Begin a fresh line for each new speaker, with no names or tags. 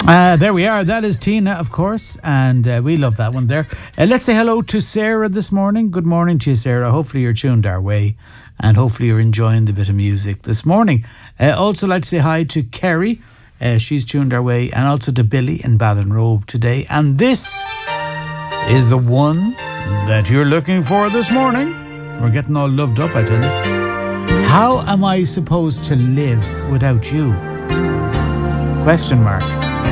There we are. That is Tina, of course, and we love that one there. Let's say hello to Sarah this morning. Good morning to you, Sarah. Hopefully you're tuned our way, and hopefully you're enjoying the bit of music this morning. Also like to say hi to Kerry. She's tuned our way, and also to Billy in Ballinrobe today. And this is the one that you're looking for this morning. We're getting all loved up, I tell you. How am I supposed to live without you? Question mark.